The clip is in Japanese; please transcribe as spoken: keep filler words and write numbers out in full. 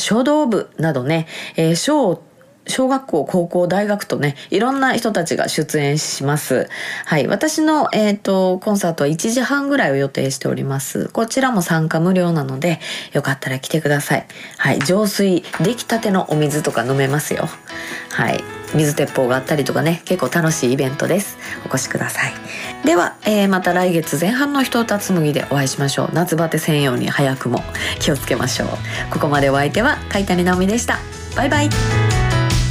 書道部などね、えー、小小学校、高校、大学とね、いろんな人たちが出演します。はい。私の、えっと、コンサートはいちじはんぐらいを予定しております。こちらも参加無料なので、よかったら来てください。はい。浄水、出来たてのお水とか飲めますよ。はい。水鉄砲があったりとかね、結構楽しいイベントです。お越しください。では、えー、また来月前半のひと歌紬でお会いしましょう。夏バテ専用に早くも気をつけましょう。ここまでお相手は海谷直美でした。バイバイ。